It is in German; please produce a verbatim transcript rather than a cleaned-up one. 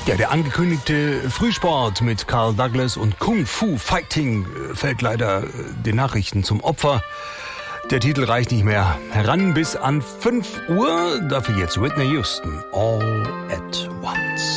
Ja, der angekündigte Frühsport mit Carl Douglas und Kung Fu Fighting fällt leider den Nachrichten zum Opfer. Der Titel reicht nicht mehr heran bis an fünf Uhr. Dafür jetzt Whitney Houston, All at Once.